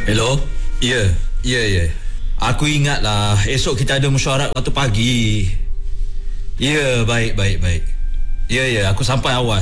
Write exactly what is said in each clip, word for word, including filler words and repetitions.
Hello? Ya, ya, ya. Aku ingatlah esok kita ada mesyuarat waktu pagi. Ya, baik, baik, baik. Ya, ya, aku sampai awal.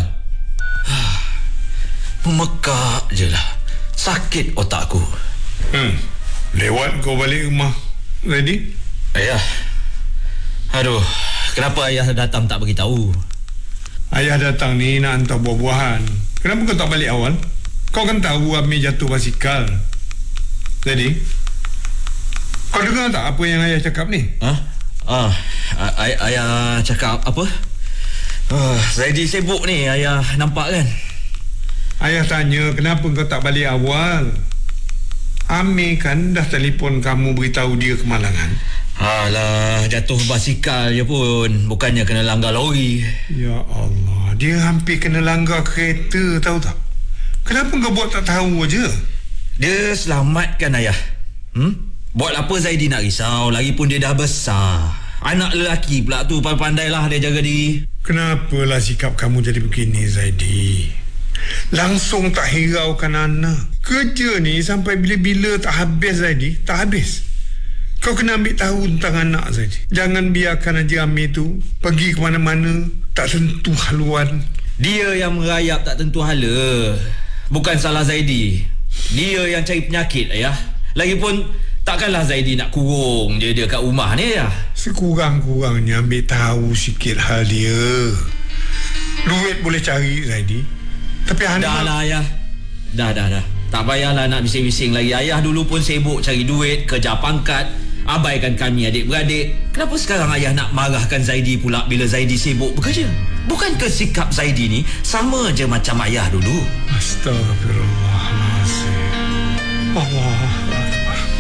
Memekak je lah. Sakit otakku. Hmm. Lewat kau balik rumah. Ready? Ayah. Aduh, kenapa ayah datang tak beritahu? Ayah datang ni nak hantar buah-buahan. Kenapa kau tak balik awal? Kau kan tahu Amir jatuh basikal. Jadi, kau dengar tak apa yang ayah cakap ni? Ha? Ah, ay- ayah cakap apa? Uh, Zaidi sibuk ni, ayah nampak kan? Ayah tanya kenapa kau tak balik awal. Amir kan dah telefon kamu beritahu dia kemalangan. Alah, jatuh basikal je pun, bukannya kena langgar lori. Ya Allah, dia hampir kena langgar kereta, tahu tak? Kenapa kau buat tak tahu aja? Dia selamatkan ayah. Hmm? Buat apa Zaidi nak risau? Lagipun dia dah besar. Anak lelaki pula tu, pandai-pandailah dia jaga diri. Kenapalah sikap kamu jadi begini, Zaidi? Langsung tak hiraukan anak. Kerja ni sampai bila-bila tak habis, Zaidi. Tak habis. Kau kena ambil tahu tentang anak, Zaidi. Jangan biarkan Haji Amir tu pergi ke mana-mana tak tentu haluan. Dia yang merayap tak tentu hala. Bukan salah Zaidi. Dia yang cari penyakit, ayah. Lagipun takkanlah Zaidi nak kurung je dia kat rumah ni, ayah. Sekurang-kurangnya ambil tahu sikit hal dia. Duit boleh cari, Zaidi. Tapi anak... Dah lah, ayah. Dah, dah, dah. Tak payahlah nak bising-bising lagi. Ayah dulu pun sibuk cari duit, kerja pangkat, abaikan kami adik-beradik. Kenapa sekarang ayah nak marahkan Zaidi pula bila Zaidi sibuk bekerja? Bukankah sikap Zaidi ni sama je macam ayah dulu? Astagfirullahaladzim. Allah.